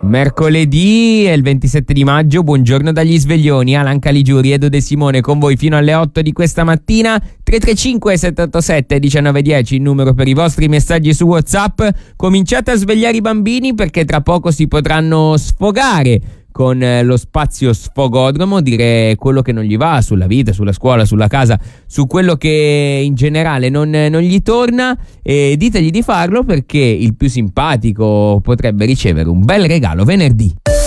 Mercoledì è il 27 di maggio, buongiorno dagli sveglioni, Alan Caligiuri, Edo De Simone con voi fino alle 8 di questa mattina. 335 787 1910 il numero per i vostri messaggi su WhatsApp. Cominciate a svegliare i bambini perché tra poco si potranno sfogare con lo spazio sfogodromo, dire quello che non gli va sulla vita, sulla scuola, sulla casa, su quello che in generale non gli torna, e ditegli di farlo perché il più simpatico potrebbe ricevere un bel regalo venerdì.